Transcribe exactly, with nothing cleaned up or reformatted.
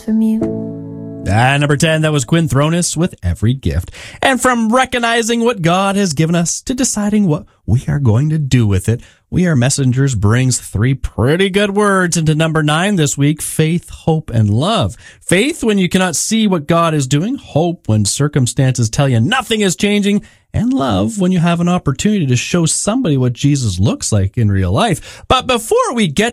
from you. Ah, number ten, that was Quinn Thronis with Every Gift. And from recognizing what God has given us to deciding what we are going to do with it, We Are Messengers brings three pretty good words into number nine this week: faith, hope, and love. Faith when you cannot see what God is doing, hope when circumstances tell you nothing is changing, and love when you have an opportunity to show somebody what Jesus looks like in real life. But before we get